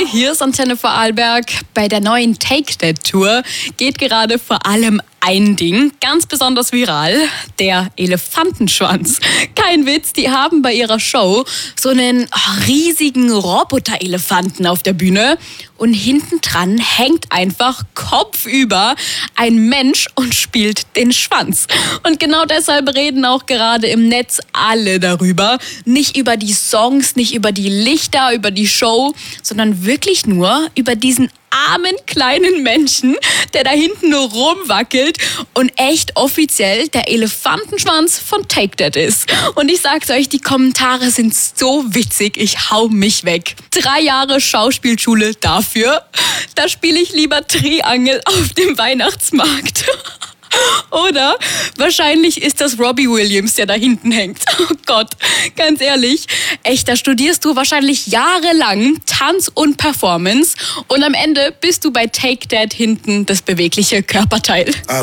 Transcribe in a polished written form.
Hi, hier ist Antenne Vorarlberg. Bei der neuen Take That Tour geht gerade vor allem ein Ding ganz besonders viral: der Elefantenschwanz. Kein Witz, die haben bei ihrer Show so einen riesigen Roboter-Elefanten auf der Bühne und hinten dran hängt einfach kopfüber ein Mensch und spielt den Schwanz. Und genau deshalb reden auch gerade im Netz alle darüber. Nicht über die Songs, nicht über die Lichter, über die Show, sondern wirklich nur über diesen armen kleinen Menschen, der da hinten nur rumwackelt und echt offiziell der Elefantenschwanz von Take That ist. Und ich sag's euch, die Kommentare sind so witzig, ich hau mich weg. 3 Jahre Schauspielschule dafür. Da spiele ich lieber Triangel auf dem Weihnachtsmarkt. Oder wahrscheinlich ist das Robbie Williams, der da hinten hängt. Oh Gott, ganz ehrlich, echt, da studierst du wahrscheinlich jahrelang Tanz und Performance und am Ende bist du bei Take That hinten das bewegliche Körperteil.